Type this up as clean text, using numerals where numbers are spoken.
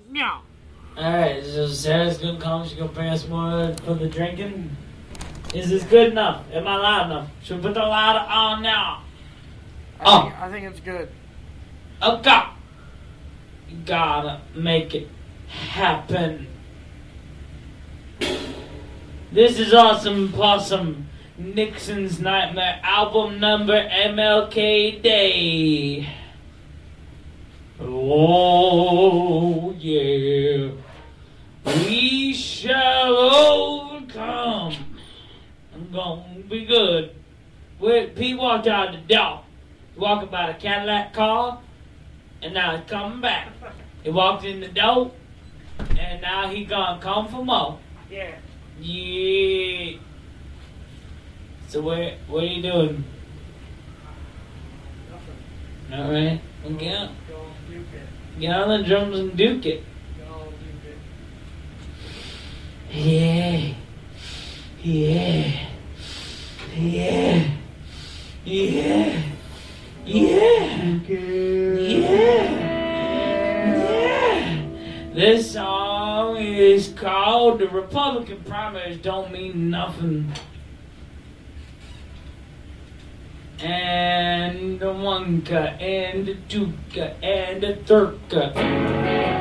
Yeah. Alright, so Sarah's gonna come, she's gonna bring us more for the drinking. Is this good enough? Am I loud enough? Should we put the louder on now? I think it's good. Okay. You gotta make it happen. This is Awesome Possum, Nixon's Nightmare, album number MLK Day. Oh, yeah. We shall overcome. I'm gonna be good. Pete walked out the door. He walking by the Cadillac car, and now he's coming back. He walked in the door, and now he gonna come for more. Yeah. Yeah. So what are you doing? Nothing. All right. Well, get on. Go duke it. Get on the drums and duke it. Go duke it. Yeah. Yeah. Yeah. Yeah. Yeah. Yeah. Yeah. This song is called The Republican Primaries Don't Mean Nothing. And the one cut, and the two cut, and the third cut.